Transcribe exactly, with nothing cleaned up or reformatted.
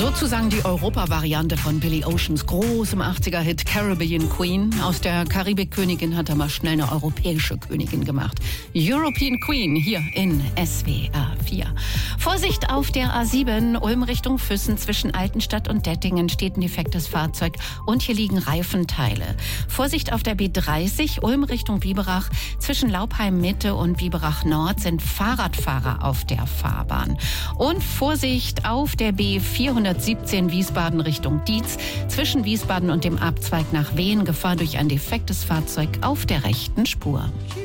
Sozusagen die Europa-Variante von Billy Oceans großem achtziger-Hit Caribbean Queen. Aus der Karibik-Königin hat er mal schnell eine europäische Königin gemacht. European Queen hier in S W R vier. Vorsicht auf der A sieben, Ulm Richtung Füssen zwischen Altenstadt und Dettingen steht ein defektes Fahrzeug und hier liegen Reifenteile. Vorsicht auf der B dreißig, Ulm Richtung Biberach zwischen Laubheim Mitte und Biberach Nord sind Fahrradfahrer auf der Fahrbahn. Und Vorsicht auf der B vierhundertsiebzehn Wiesbaden Richtung Dietz zwischen Wiesbaden und dem Abzweig nach Wehen, Gefahr durch ein defektes Fahrzeug auf der rechten Spur.